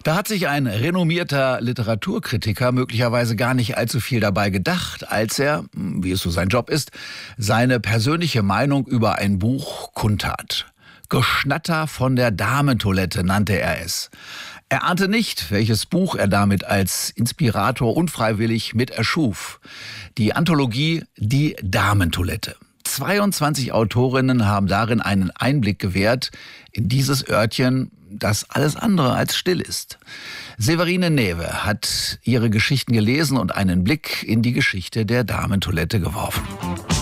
Da hat sich ein renommierter Literaturkritiker möglicherweise gar nicht allzu viel dabei gedacht, als er, wie es so sein Job ist, seine persönliche Meinung über ein Buch kundtat. Geschnatter von der Damentoilette nannte er es. Er ahnte nicht, welches Buch er damit als Inspirator unfreiwillig mit erschuf. Die Anthologie Die Damentoilette. 22 Autorinnen haben darin einen Einblick gewährt in dieses Örtchen, das alles andere als still ist. Severine Newe hat ihre Geschichten gelesen und einen Blick in die Geschichte der Damentoilette geworfen.